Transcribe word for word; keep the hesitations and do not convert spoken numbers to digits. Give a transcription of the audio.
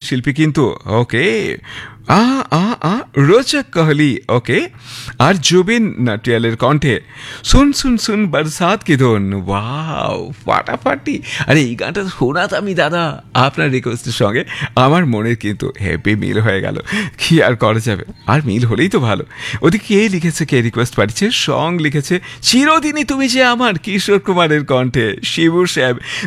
শিল্পী কিন্তু ওকে আ আ আ রোচক কোহলি ওকে আর জুবিন নাটিয়ালের কণ্ঠে শুন শুন শুন বরসাত কি ধুন ওয়াও ফাটাফাটি আরে এই গানটা শোনাত আমি দাদা আপনার রিকোয়েস্টের সঙ্গে আমার মনের কিন্তু হ্যাপি মিল হয়ে গেল কি আর করা যাবে আর মিল হলেই তো ভালো ওদিকে কে লিখেছে কে রিকোয়েস্ট পাঠিয়েছে সং লিখেছে চিরদিনই তুমি যে আমার কিশোর কুমারের কণ্ঠে শিবু সাহেব